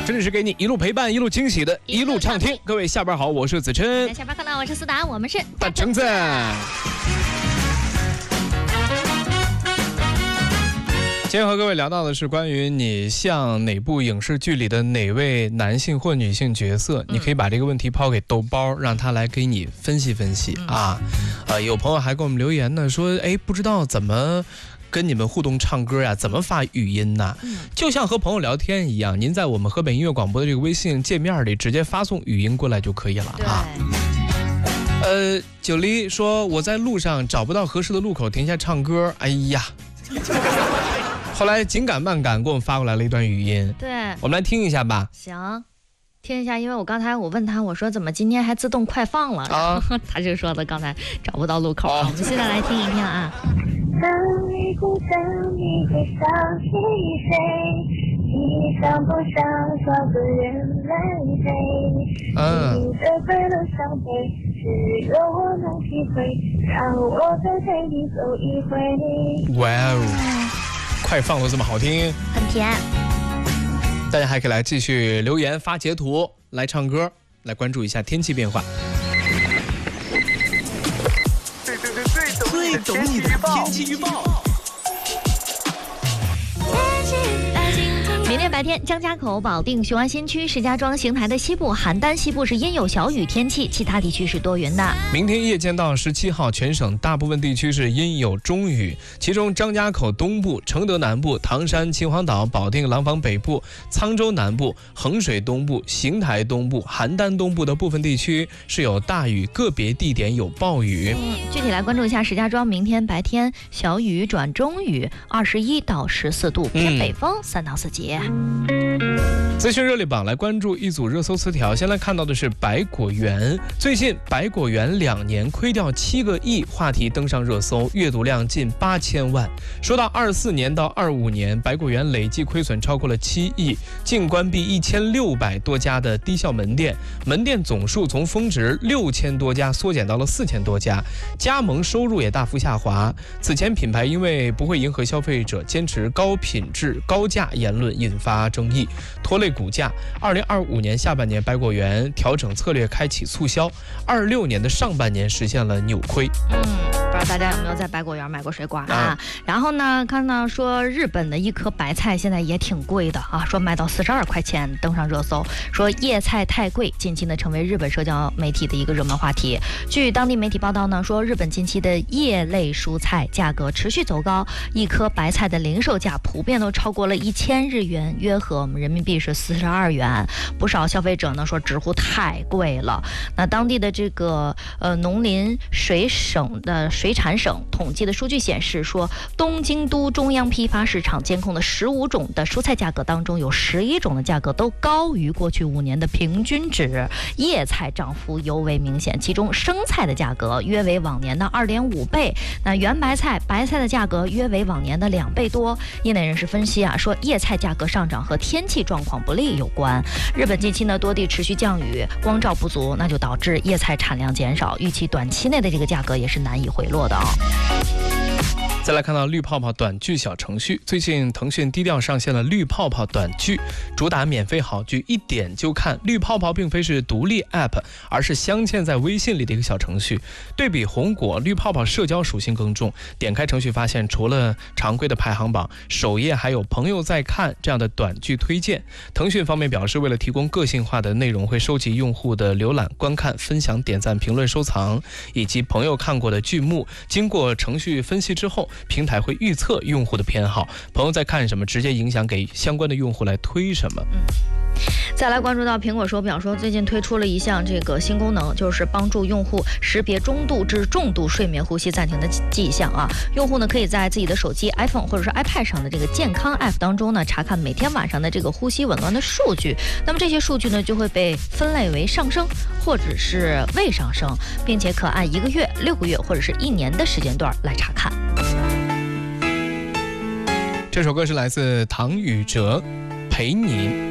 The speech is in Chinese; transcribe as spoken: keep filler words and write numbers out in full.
这里是给你一路陪伴一路惊喜的一路畅听。各位下班好，我是子琛。 下班快乐，我是思达，我们是大橙子。今天和各位聊到的是关于你像哪部影视剧里的哪位男性或女性角色，你可以把这个问题抛给豆包，让他来给你分析分析啊。呃，有朋友还给我们留言呢，说哎，不知道怎么跟你们互动唱歌呀，怎么发语音呢？就像和朋友聊天一样，您在我们河北音乐广播的这个微信界面里直接发送语音过来就可以了啊。呃，九黎说我在路上找不到合适的路口停下唱歌，哎呀。后来紧赶慢赶给我们发过来了一段语音， 对， 我们来听一下吧。 行，听一下，因为我刚才我问他，我说怎么今天还自动快放了啊？他就说的刚才找不到路口啊。我们现在来听一听啊。等你不等你会想起谁？你上不上少个人来陪？嗯。你的快乐伤悲，只有我能体会。让我再陪你走一回。哇哦！ 快放都这么好听， 很甜。 大家还可以来继续留言发截图来唱歌，来关注一下天气变化。最懂你的天气预报。 明天白天，张家口、保定、雄安新区、石家庄、邢台的西部、邯郸西部是阴有小雨天气，其他地区是多云的。 明天夜间到十七号，全省大部分地区是阴有中雨，其中张家口东部、承德南部、唐山、秦皇岛、保定、廊坊北部、沧州南部、衡水东部、邢台东部、邯郸东部的部分地区是有大雨，个别地点有暴雨。 嗯，具体来关注一下石家庄，明天白天小雨转中雨，二十一到十四度，偏北风三到四级。 资讯热力榜来关注一组热搜词条，先来看到的是百果园。最近百果园两年亏掉七个亿话题登上热搜，阅读量近八千万。说到二四年到二五年，百果园累计亏损超过了七亿，净关闭一千六百多家的低效门店，门店总数从峰值六千多家缩减到了四千多家，加盟收入也大幅下滑。此前品牌因为不会迎合消费者坚持高品质高价言论引发争议，拖累股价。二零二五年下半年，百果园调整策略，开启促销。二六年的上半年实现了扭亏。 嗯，不知道大家有没有在百果园买过水果啊？啊然后呢，看到说日本的一颗白菜现在也挺贵的啊，说卖到四十二块钱，登上热搜。说叶菜太贵，近期呢成为日本社交媒体的一个热门话题。据当地媒体报道呢，说日本近期的叶类蔬菜价格持续走高，一颗白菜的零售价普遍都超过了一千日元，约合我们人民币是四十二元。不少消费者呢说直呼太贵了。那当地的这个呃农林水省的水产省统计的数据显示，说东京都中央批发市场监控的十五种的蔬菜价格当中，有十一种的价格都高于过去五年的平均值，叶菜涨幅尤为明显，其中生菜的价格约为往年的二点五倍，那圆白菜、白菜的价格约为往年的两倍多。业内人士分析啊，说叶菜价格上涨和天气状况不利有关。日本近期呢多地持续降雨，光照不足，那就导致叶菜产量减少，预期短期内的这个价格也是难以回落的啊。 再来看到绿泡泡短剧小程序，最近腾讯低调上线了绿泡泡短剧，主打免费好剧，一点就看。绿泡泡并非是独立 app， 而是镶嵌在微信里的一个小程序。对比红果，绿泡泡社交属性更重。点开程序发现，除了常规的排行榜，首页还有朋友在看这样的短剧推荐。腾讯方面表示，为了提供个性化的内容，会收集用户的浏览、观看、分享、点赞、评论、收藏以及朋友看过的剧目。经过程序分析之后，平台会预测用户的偏好，朋友在看什么，直接影响给相关的用户来推什么。 嗯，再来关注到苹果手表说最近推出了一项这个新功能，就是帮助用户识别中度至重度睡眠呼吸暂停的迹象啊。用户呢可以在自己的手机 iPhone 或者是 iPad 上的这个健康 App 当中呢查看每天晚上的这个呼吸紊乱的数据，那么这些数据呢就会被分类为上升或者是未上升，并且可按一个月、六个月或者是一年的时间段来查看。 这首歌是来自唐禹哲，陪你。